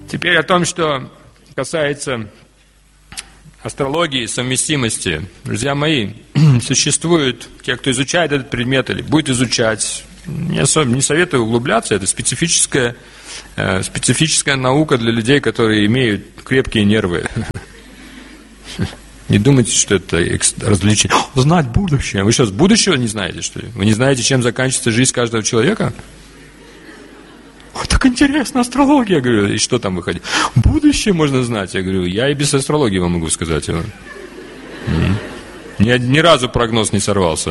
Теперь о том, что касается астрологии, совместимости. Друзья мои, существуют те, кто изучает этот предмет или будет изучать. Не советую углубляться, это специфическая наука для людей, которые имеют крепкие нервы. Не думайте, что это развлечение. Знать будущее. Вы что, с будущего не знаете, что ли? Вы не знаете, чем заканчивается жизнь каждого человека? Ой, так интересно, астрология. Я говорю, и что там выходит? Будущее можно знать. Я говорю, я и без астрологии вам могу сказать его. Ни разу прогноз не сорвался.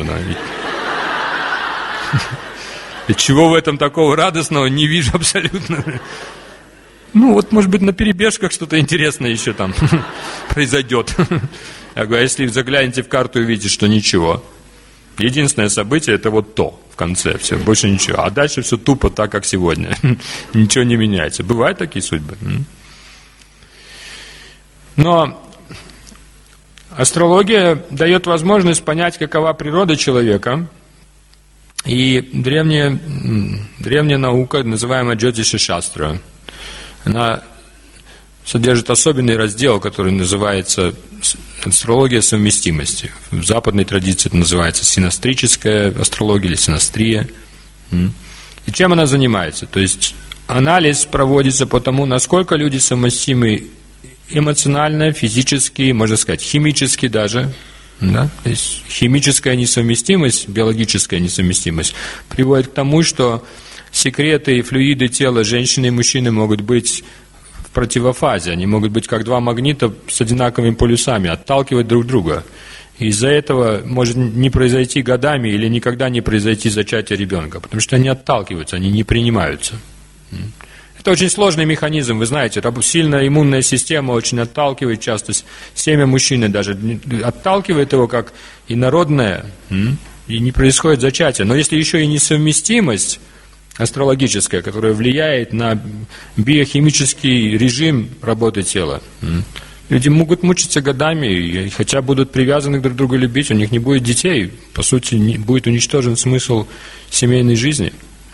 И чего в этом такого радостного, не вижу абсолютно. Ну, вот, может быть, на перебежках что-то интересное еще там произойдет. Я говорю, а если заглянете в карту и увидите, что ничего. Единственное событие, это вот то в конце, все, больше ничего. А дальше все тупо так, как сегодня. Ничего не меняется. Бывают такие судьбы. Но астрология дает возможность понять, какова природа человека. И древняя наука, называемая Джотиша-шастра, она содержит особенный раздел, который называется астрология совместимости. В западной традиции это называется синастрическая астрология или синастрия. И чем она занимается? То есть анализ проводится по тому, насколько люди совместимы эмоционально, физически, можно сказать, химически даже. Да? То есть химическая несовместимость, биологическая несовместимость приводит к тому, что секреты и флюиды тела женщины и мужчины могут быть в противофазе. Они могут быть как два магнита с одинаковыми полюсами, отталкивать друг друга. Из-за этого может не произойти годами или никогда не произойти зачатие ребенка, потому что они отталкиваются, они не принимаются. Это очень сложный механизм, вы знаете, сильная иммунная система очень отталкивает, часто семя мужчины даже отталкивает его как инородное, и не происходит зачатие. Но если еще и несовместимость астрологическая, которая влияет на биохимический режим работы тела, люди могут мучиться годами, и хотя будут привязаны друг к другу любить, у них не будет детей, по сути, будет уничтожен смысл семейной жизни.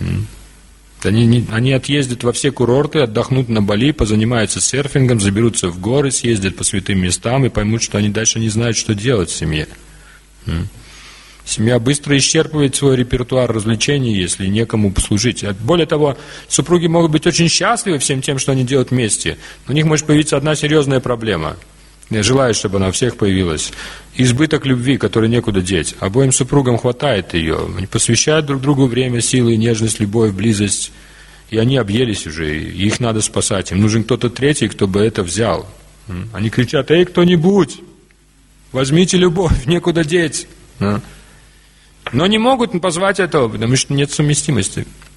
Они отъездят во все курорты, отдохнут на Бали, позанимаются серфингом, заберутся в горы, съездят по святым местам и поймут, что они дальше не знают, что делать в семье. Семья быстро исчерпывает свой репертуар развлечений, если некому послужить. Более того, супруги могут быть очень счастливы всем тем, что они делают вместе. Но у них может появиться одна серьезная проблема. Я желаю, чтобы она у всех появилась. Избыток любви, который некуда деть. Обоим супругам хватает ее. Они посвящают друг другу время, силы, нежность, любовь, близость. И они объелись уже, и их надо спасать. Им нужен кто-то третий, кто бы это взял. Они кричат: «Эй, кто-нибудь, возьмите любовь, некуда деть». Но не могут позвать этого, потому что нет совместимости.